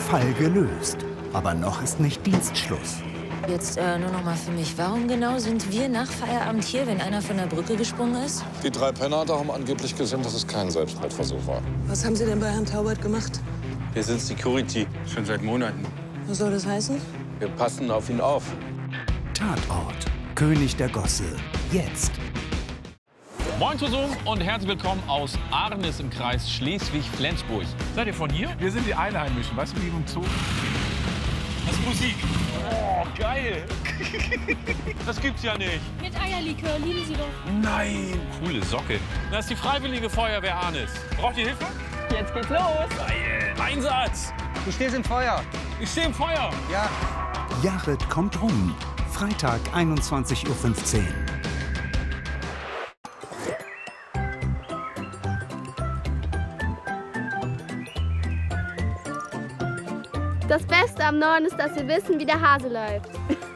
Fall gelöst. Aber noch ist nicht Dienstschluss. Jetzt nur noch mal für mich. Warum genau sind wir nach Feierabend hier, wenn einer von der Brücke gesprungen ist? Die 3 Penner da haben angeblich gesehen, dass es kein Selbstmordversuch war. Was haben Sie denn bei Herrn Taubert gemacht? Wir sind Security, schon seit Monaten. Was soll das heißen? Wir passen auf ihn auf. Tatort. König der Gosse. Jetzt. Moin zusammen und herzlich willkommen aus Arnis im Kreis Schleswig-Flensburg. Seid ihr von hier? Wir sind die Einheimischen, weißt du, wie im Zoo. Das ist Musik. Oh, geil. Das gibt's ja nicht. Mit Eierlikör, lieben Sie doch. Nein. Coole Socke. Das ist die Freiwillige Feuerwehr Arnis. Braucht ihr Hilfe? Jetzt geht's los. Geil. Einsatz. Du stehst im Feuer. Ich stehe im Feuer. Ja. Jared kommt rum. Freitag, 21:15 Uhr. Das Beste am Norden ist, dass wir wissen, wie der Hase läuft.